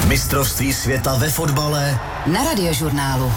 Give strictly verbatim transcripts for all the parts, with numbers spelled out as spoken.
Mistrovství světa ve fotbale na Radiožurnálu.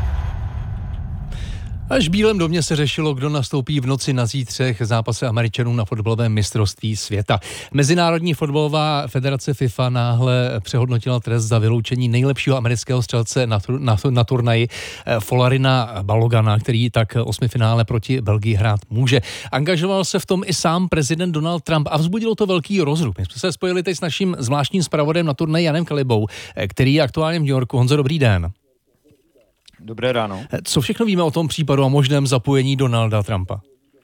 Až v Bílém domě se řešilo, kdo nastoupí v noci na zítřek zápase Američanů na fotbalovém mistrovství světa. Mezinárodní fotbalová federace FIFA náhle přehodnotila trest za vyloučení nejlepšího amerického střelce na, na, na turnaji Folarina Balogana, který tak osmifinále proti Belgii hrát může. Angažoval se v tom i sám prezident Donald Trump a vzbudilo to velký rozruch. My jsme se spojili teď s naším zvláštním zpravodajem na turnaji Janem Kalibou, který je aktuálně v New Yorku. Honzo, dobrý den. Dobré ráno. Co všechno víme o tom případu a možném zapojení Donalda Trumpa?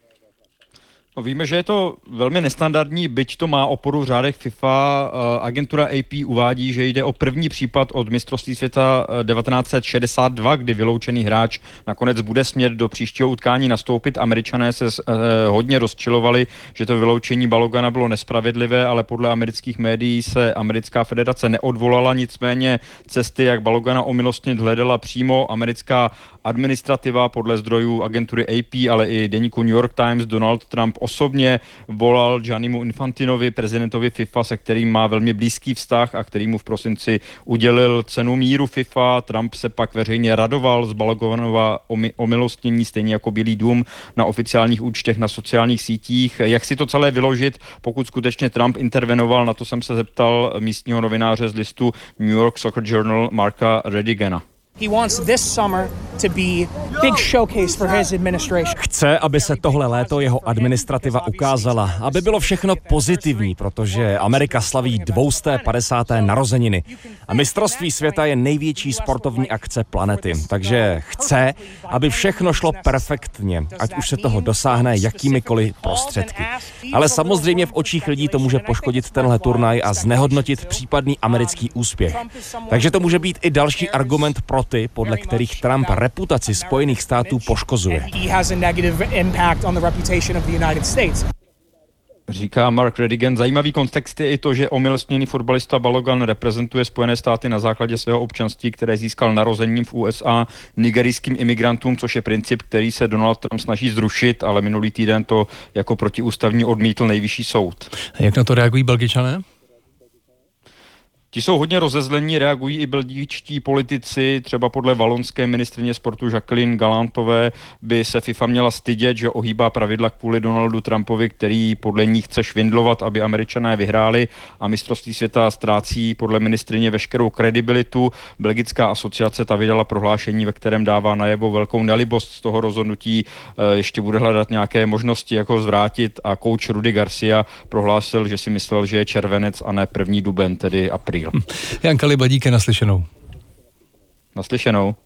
No, víme, že je to velmi nestandardní, byť to má oporu v řádech FIFA. Agentura A P uvádí, že jde o první případ od mistrovství světa devatenáct set šedesát dva, kdy vyloučený hráč nakonec bude smět do příštího utkání nastoupit. Američané se eh, hodně rozčilovali, že to vyloučení Balogana bylo nespravedlivé, ale podle amerických médií se americká federace neodvolala, nicméně cesty, jak Balogana omilostnit, hledala přímo americká administrativa. Podle zdrojů agentury A P, ale i deníku New York Times, Donald Trump osobně volal Giannimu Infantinovi, prezidentovi FIFA, se kterým má velmi blízký vztah a který mu v prosinci udělil cenu míru FIFA. Trump se pak veřejně radoval z Baloganova omilostnění, stejně jako Bílý dům na oficiálních účtech na sociálních sítích. Jak si to celé vyložit, pokud skutečně Trump intervenoval, na to jsem se zeptal místního novináře z listu New York Soccer Journal Marka Redigena. He wants this summer to be big showcase for his administration. Chce, aby se tohle léto jeho administrativa ukázala, aby bylo všechno pozitivní, protože Amerika slaví dvě stě padesáté narozeniny a mistrovství světa je největší sportovní akce planety. Takže chce, aby všechno šlo perfektně, ať už se toho dosáhne jakýmikoliv prostředky. Ale samozřejmě v očích lidí to může poškodit tenhle turnaj a znehodnotit případný americký úspěch. Takže to může být i další argument pro ty, podle kterých Trump reputaci Spojených států poškozuje. Říká Mark Redigan. Zajímavý kontext je i to, že omilostněný fotbalista Balogan reprezentuje Spojené státy na základě svého občanství, které získal narozením v U S A nigerijským imigrantům, což je princip, který se Donald Trump snaží zrušit, ale minulý týden to jako protiústavní odmítl nejvyšší soud. Jak na to reagují Belgičané? Ti jsou hodně rozezlení, reagují i belgičtí politici, třeba podle valonské ministryně sportu Jacqueline Gallantové by se FIFA měla stydět, že ohýbá pravidla kvůli Donaldu Trumpovi, který podle ní chce švindlovat, aby Američané vyhráli, a mistrovství světa ztrácí podle ministryně veškerou kredibilitu. Belgická asociace ta vydala prohlášení, ve kterém dává najevo velkou nelibost z toho rozhodnutí, ještě bude hledat nějaké možnosti, jak ho zvrátit, a kouč Rudy Garcia prohlásil, že si myslel, že je červenec a ne první duben, tedy apríl. Jan Kaliba, díky, naslyšenou. Naslyšenou.